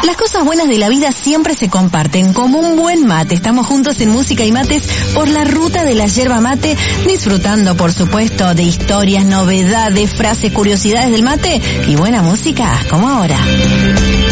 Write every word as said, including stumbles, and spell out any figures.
Las cosas buenas de la vida siempre se comparten, como un buen mate. Estamos juntos en Música y Mates por la ruta de la yerba mate, disfrutando, por supuesto, de historias, novedades, frases, curiosidades del mate y buena música, como ahora.